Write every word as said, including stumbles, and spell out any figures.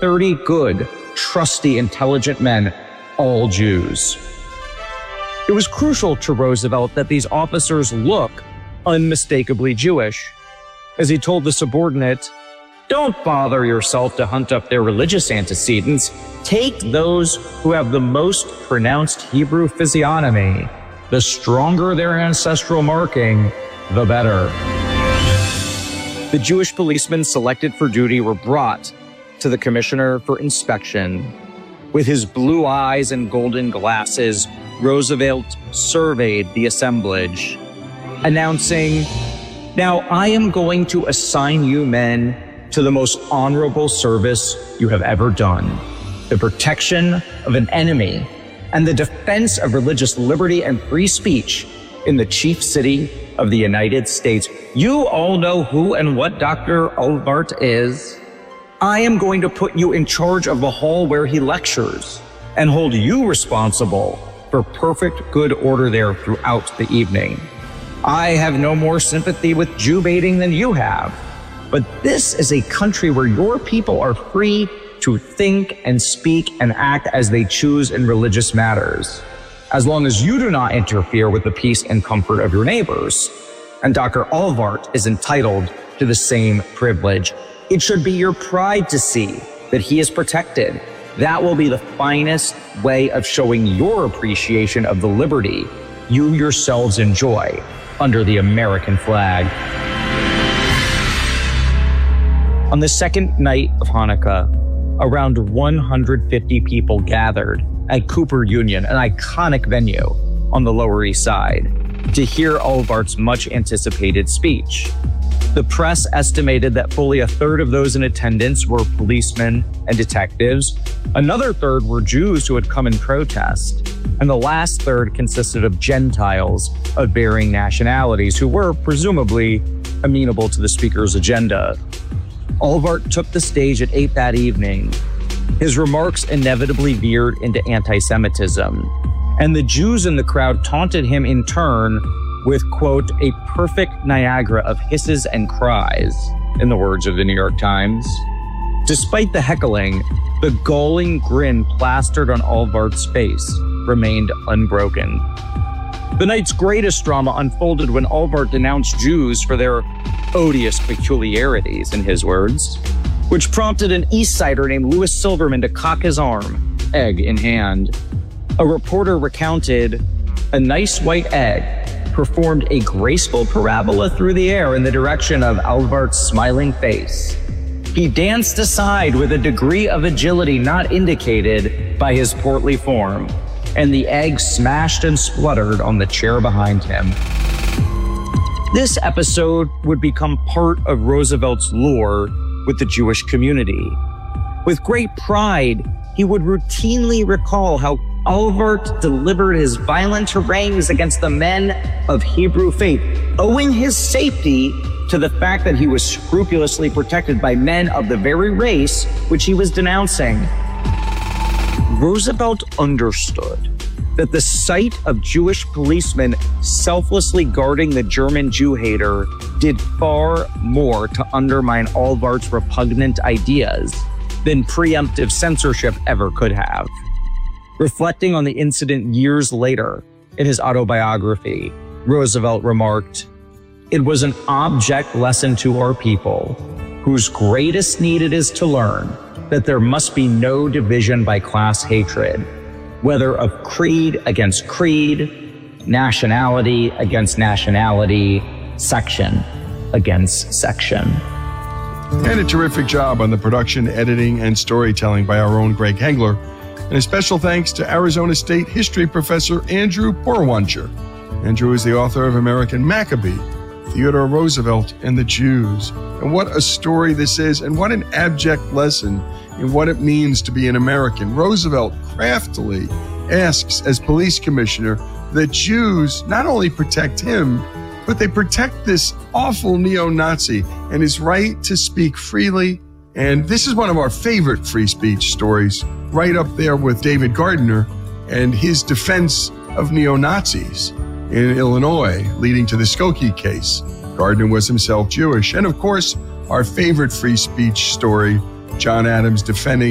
thirty good, trusty, intelligent men, all Jews. It was crucial to Roosevelt that these officers look unmistakably Jewish. As he told the subordinate, "Don't bother yourself to hunt up their religious antecedents. Take those who have the most pronounced Hebrew physiognomy. The stronger their ancestral marking, the better." The Jewish policemen selected for duty were brought to the commissioner for inspection. With his blue eyes and golden glasses, Roosevelt surveyed the assemblage, announcing, "Now I am going to assign you men to the most honorable service you have ever done, the protection of an enemy and the defense of religious liberty and free speech in the chief city of the United States." You all know who and what Doctor Ahlwardt is. I am going to put you in charge of the hall where he lectures and hold you responsible for perfect good order there throughout the evening. I have no more sympathy with Jew baiting than you have, but this is a country where your people are free to think and speak and act as they choose in religious matters, as long as you do not interfere with the peace and comfort of your neighbors. And Doctor Ahlwardt is entitled to the same privilege. It should be your pride to see that he is protected. That will be the finest way of showing your appreciation of the liberty you yourselves enjoy under the American flag. On the second night of Hanukkah, around one hundred fifty people gathered at Cooper Union, an iconic venue on the Lower East Side, to hear Ahlwardt's much-anticipated speech. The press estimated that fully a third of those in attendance were policemen and detectives. Another third were Jews who had come in protest. And the last third consisted of Gentiles of varying nationalities who were presumably amenable to the speaker's agenda. Ahlwardt took the stage at eight that evening. His remarks inevitably veered into anti-Semitism, and the Jews in the crowd taunted him in turn with, quote, "a perfect Niagara of hisses and cries," in the words of the New York Times. Despite the heckling, the galling grin plastered on Ahlwardt's face remained unbroken. The night's greatest drama unfolded when Ahlwardt denounced Jews for their odious peculiarities, in his words, which prompted an East Sider named Louis Silverman to cock his arm, egg in hand. A reporter recounted, "A nice white egg performed a graceful parabola through the air in the direction of Ahlwardt's smiling face. He danced aside with a degree of agility not indicated by his portly form, and the egg smashed and spluttered on the chair behind him." This episode would become part of Roosevelt's lore with the Jewish community. With great pride, he would routinely recall how Ahlwardt delivered his violent harangues against the men of Hebrew faith, owing his safety to the fact that he was scrupulously protected by men of the very race which he was denouncing. Roosevelt understood that the sight of Jewish policemen selflessly guarding the German Jew hater did far more to undermine Ahlwardt's repugnant ideas than preemptive censorship ever could have. Reflecting on the incident years later in his autobiography, Roosevelt remarked, "It was an object lesson to our people, whose greatest need it is to learn that there must be no division by class hatred, whether of creed against creed, nationality against nationality, section against section." And a terrific job on the production, editing, and storytelling by our own Greg Hengler. And a special thanks to Arizona State history professor Andrew Porwancher. Andrew is the author of American Maccabee, Theodore Roosevelt and the Jews. And what a story this is, and what an abject lesson in what it means to be an American. Roosevelt craftily asks, as police commissioner, that Jews not only protect him, but they protect this awful neo-Nazi and his right to speak freely. And this is one of our favorite free speech stories, right up there with David Gardner and his defense of neo-Nazis in Illinois, leading to the Skokie case. Gardner was himself Jewish. And of course, our favorite free speech story, John Adams defending